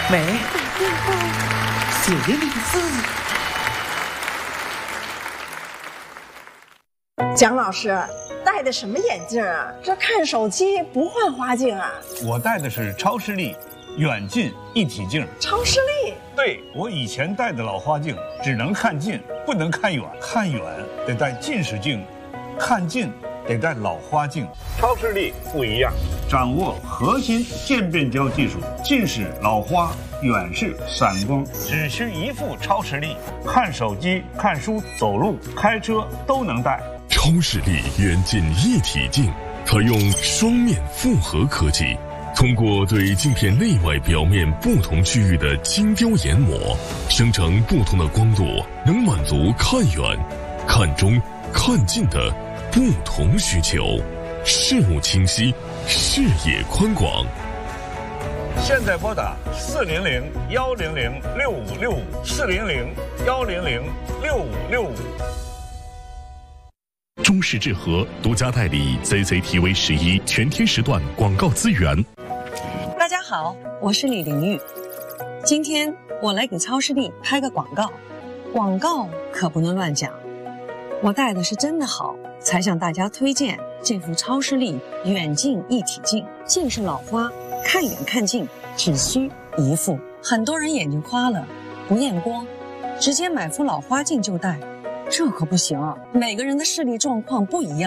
美，写个名字。 蒋老师戴的什么眼镜啊？这看手机不换花镜啊？ 我戴的是超视力远近一体镜。 超视力？ 对，我以前戴的老花镜只能看近，不能看远，看远得戴近视镜，看近得戴老花镜。超视力不一样，掌握核心渐变焦技术，近视、老花、远视、散光，只需一副超视力，看手机、看书、走路、开车都能戴。 超视力远近一体镜采用双面复合科技，通过对镜片内外表面不同区域的精雕研磨，生成不同的光度，能满足看远、看中、看近的不同需求，视物清晰，视野宽广。 现在拨打400-100-6565，400-100-6565。 中视智和独家代理 CCTV11全天时段广告资源。 大家好，我是李玲玉。今天我来给超视力拍个广告，广告可不能乱讲。我戴的是真的好，才向大家推荐这副超视力远近一体镜。近视老花，看远看近只需一副。很多人眼睛花了，不验光，直接买副老花镜就戴，这可不行。每个人的视力状况不一样。